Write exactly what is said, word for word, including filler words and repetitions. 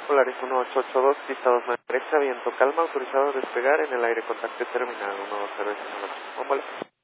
Polaris uno ocho ocho dos, pista dos nueve derecha, viento calma, autorizado a despegar en el aire, contacto terminal uno dos cero ocho.